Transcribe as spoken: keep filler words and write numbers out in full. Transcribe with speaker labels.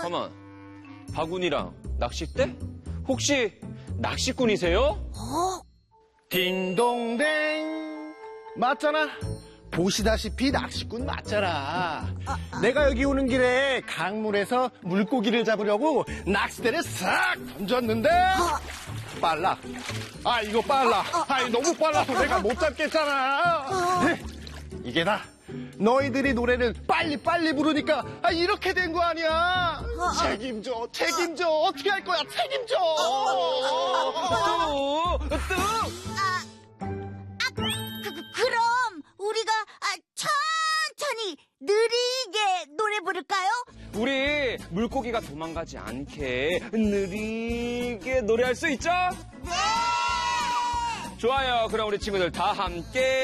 Speaker 1: 가만. 바구니랑 낚싯대? 혹시 낚시꾼이세요?
Speaker 2: 어?
Speaker 3: 딩동댕. 맞잖아. 보시다시피 낚시꾼 맞잖아. 내가 여기 오는 길에 강물에서 물고기를 잡으려고 낚싯대를 싹 던졌는데 빨라. 아 이거 빨라. 아 너무 빨라서 내가 못 잡겠잖아. 이게 다 너희들이 노래를 빨리빨리 부르니까 아 이렇게 된 거 아니야. 책임져 책임져. 어떻게 할 거야. 책임져.
Speaker 1: 또, 또.
Speaker 2: 그, 그, 그럼 우리가 아, 천천히 느리게 노래 부를까요?
Speaker 1: 우리 물고기가 도망가지 않게 느리게 노래할 수 있죠?
Speaker 2: 네!
Speaker 1: 좋아요. 그럼 우리 친구들 다 함께